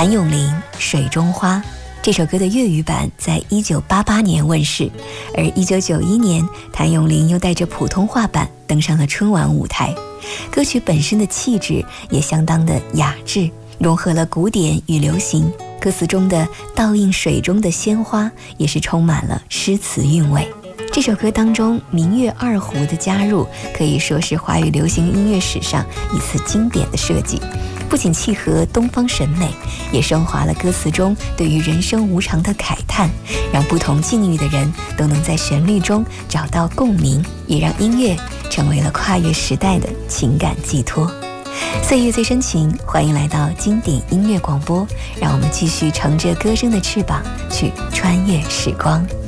谭咏麟《水中花》这首歌的粤语版在1988年问世，而1991年谭咏麟又带着普通话版登上了春晚舞台。歌曲本身的气质也相当的雅致，融合了古典与流行，歌词中的倒映水中的鲜花也是充满了诗词韵味。这首歌当中民乐二胡的加入可以说是华语流行音乐史上一次经典的设计，不仅契合东方审美，也升华了歌词中对于人生无常的慨叹，让不同境遇的人都能在旋律中找到共鸣，也让音乐成为了跨越时代的情感寄托。岁月最深情，欢迎来到经典音乐广播，让我们继续乘着歌声的翅膀去穿越时光。